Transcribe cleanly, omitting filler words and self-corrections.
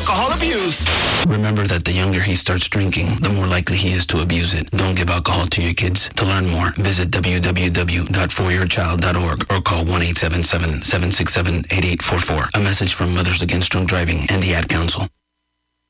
alcohol abuse. Remember that the younger he starts drinking, the more likely he is to abuse it. Don't give alcohol to your kids. To learn more, visit www.foryourchild.org or call 1-877-767-8844. A message from Mothers Against Drunk Driving and the Ad Council.